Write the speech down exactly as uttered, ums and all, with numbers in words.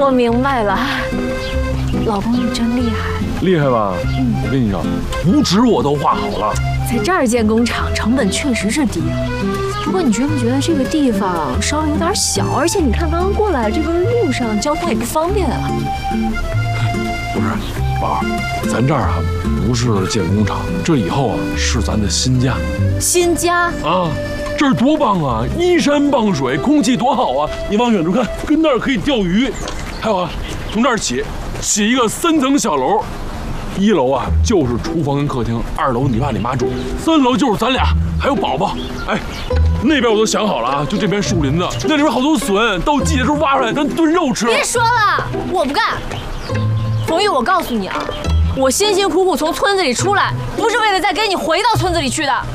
我明白了，老公你真厉害， 厉害吧？嗯，我跟你讲，图纸我都画好了， 在这儿建工厂成本确实是低啊。不过你觉不觉得这个地方稍微有点小？而且你看刚刚过来这个路上交通也不方便啊。 不是，宝儿，咱这儿啊不是建工厂，这以后啊是咱的新家。 新家啊，这儿多棒啊！依山傍水，空气多好啊！你往远处看，跟那儿可以钓鱼。还有啊，从这儿起，起一个三层小楼。一楼啊就是厨房跟客厅，二楼你爸你妈住，三楼就是咱俩还有宝宝。哎，那边我都想好了啊，就这边树林子，那里边好多笋，到季节时候挖出来，咱炖肉吃。 别说了，我不干。冯玉，我告诉你啊，我辛辛苦苦从村子里出来，不是为了再跟你回到村子里去的。